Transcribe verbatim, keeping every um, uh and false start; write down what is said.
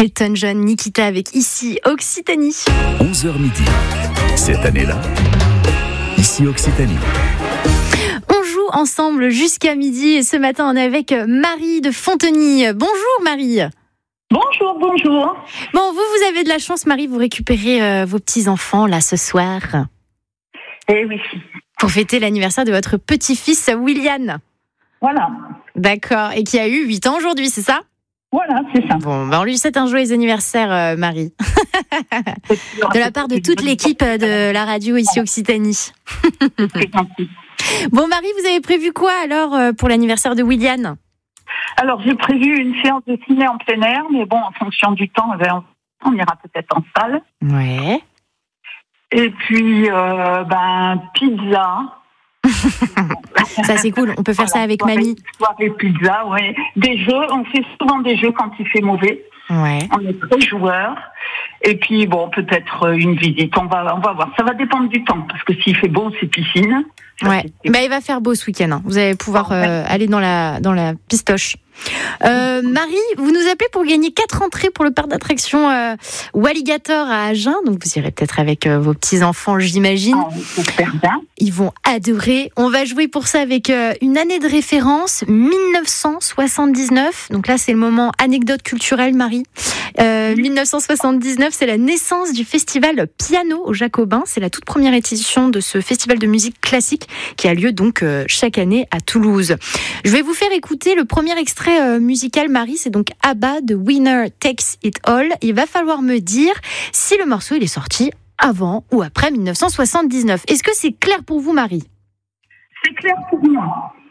Elton John, Nikita avec Ici Occitanie. onze heures midi. Cette année-là, Ici Occitanie. On joue ensemble jusqu'à midi et ce matin on est avec Marie de Fontenay. Bonjour Marie. Bonjour, bonjour. Bon, vous, vous avez de la chance Marie, vous récupérez euh, vos petits-enfants là ce soir. Eh oui. Pour fêter l'anniversaire de votre petit-fils William. Voilà. D'accord, et qui a eu huit ans aujourd'hui, c'est ça ? Voilà, c'est ça. Bon, ben on lui souhaite un joyeux anniversaire, euh, Marie. De la part de toute l'équipe de la radio ici Occitanie. C'est gentil. Bon, Marie, vous avez prévu quoi alors euh, pour l'anniversaire de William ? Alors, j'ai prévu une séance de ciné en plein air, mais bon, en fonction du temps, on ira peut-être en salle. Ouais. Et puis, euh, ben, pizza. Ça, c'est cool. On peut faire voilà, ça avec soirée, mamie. Soirée pizza, oui. Des jeux, on fait souvent des jeux quand il fait mauvais. Ouais. On est très joueurs. Et puis, bon, peut-être une visite. On va, on va voir. Ça va dépendre du temps, parce que s'il fait beau, c'est piscine. Ça, Ouais. c'est... Bah, il va faire beau ce week-end. Hein. Vous allez pouvoir euh, aller dans la, dans la pistoche. Euh, Marie, vous nous appelez pour gagner quatre entrées pour le parc d'attractions euh, Walligator à Agen. Donc vous irez peut-être avec euh, vos petits-enfants, j'imagine. Ah, j'espère bien. Ils vont adorer. On va jouer pour ça avec euh, une année de référence, dix-neuf cent soixante-dix-neuf. Donc là, c'est le moment anecdote culturelle, Marie. Euh, dix-neuf cent soixante-dix-neuf, c'est la naissance du festival Piano au Jacobin. C'est la toute première édition de ce festival de musique classique qui a lieu donc euh, chaque année à Toulouse. Je vais vous faire écouter le premier extrait euh, musical, Marie. C'est donc ABBA de Winner Takes It All. Il va falloir me dire si le morceau il est sorti avant ou après dix-neuf cent soixante-dix-neuf. Est-ce que c'est clair pour vous, Marie ? C'est clair pour moi.